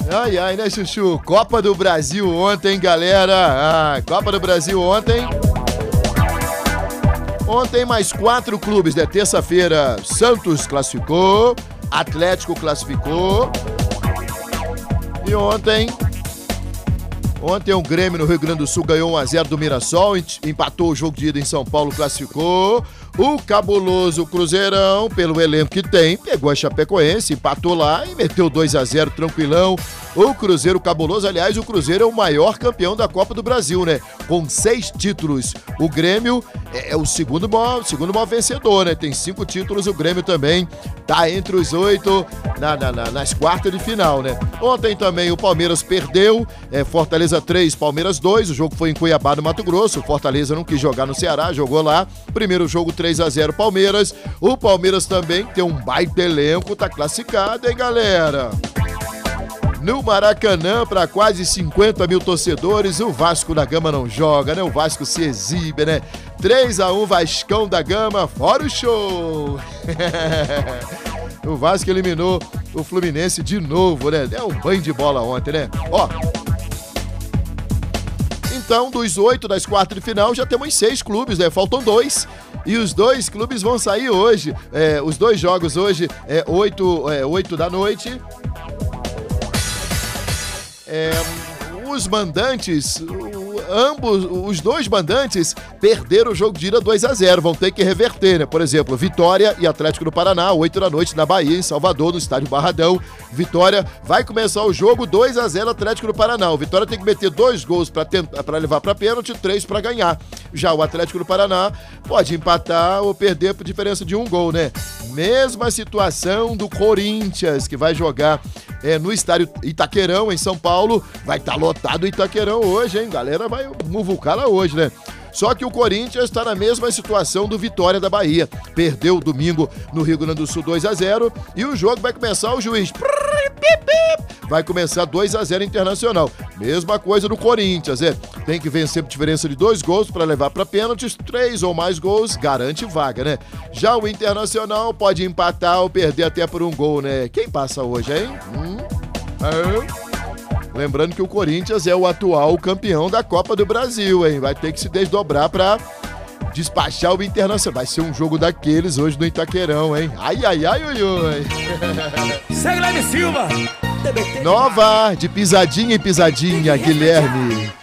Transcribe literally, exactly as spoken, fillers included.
Ai, ai, né, Chuchu? Copa do Brasil ontem, galera. Ah, Copa do Brasil ontem. Ontem mais quatro clubes, né? Terça-feira, Santos classificou, Atlético classificou. E ontem... Ontem o Grêmio no Rio Grande do Sul ganhou um a zero do Mirassol, empatou o jogo de ida em São Paulo, classificou. O cabuloso Cruzeirão, pelo elenco que tem, pegou a Chapecoense, empatou lá e meteu dois a zero tranquilão. O Cruzeiro cabuloso, aliás, o Cruzeiro é o maior campeão da Copa do Brasil, né? Com seis títulos. O Grêmio é o segundo maior, segundo maior vencedor, né? Tem cinco títulos, o Grêmio também tá entre os oito na, na, na, nas quartas de final, né? Ontem também o Palmeiras perdeu, é, Fortaleza três, Palmeiras dois, o jogo foi em Cuiabá, no Mato Grosso. O Fortaleza não quis jogar no Ceará, jogou lá. Primeiro jogo três a zero Palmeiras. O Palmeiras também tem um baita elenco, tá classificado, hein, galera? No Maracanã, para quase cinquenta mil torcedores, o Vasco da Gama não joga, né? O Vasco se exibe, né? três a um Vascão da Gama, fora o show! O Vasco eliminou o Fluminense de novo, né? Deu um banho de bola ontem, né? Ó. Então, dos oito das quartas de final, já temos seis clubes, né? Faltam dois. E os dois clubes vão sair hoje. É, os dois jogos hoje, é oito, é, oito da noite. É, os mandantes, o, ambos, os dois mandantes perderam o jogo de ida dois a zero, vão ter que reverter, né? Por exemplo, Vitória e Atlético do Paraná, oito da noite na Bahia, em Salvador, no estádio Barradão. Vitória vai começar o jogo dois a zero Atlético do Paraná. O Vitória tem que meter dois gols para levar para pênalti, três para ganhar. Já o Atlético do Paraná pode empatar ou perder por diferença de um gol, né? Mesma situação do Corinthians, que vai jogar é, no estádio Itaquerão, em São Paulo. Vai estar tá lotado o Itaquerão hoje, hein? Galera vai muvucar lá hoje, né? Só que o Corinthians está na mesma situação do Vitória da Bahia. Perdeu domingo no Rio Grande do Sul dois a zero e o jogo vai começar, o juiz vai começar dois a zero Internacional. Mesma coisa do Corinthians, é. Tem que vencer por diferença de dois gols para levar para pênaltis, três ou mais gols garante vaga, né? Já o Internacional pode empatar ou perder até por um gol, né? Quem passa hoje, hein? Hum? Ah. Lembrando que o Corinthians é o atual campeão da Copa do Brasil, hein? Vai ter que se desdobrar pra despachar o Internacional. Vai ser um jogo daqueles hoje no Itaquerão, hein? Ai, ai, ai, ui, ui. Segue lá de Silva. Nova, de pisadinha em pisadinha, Guilherme.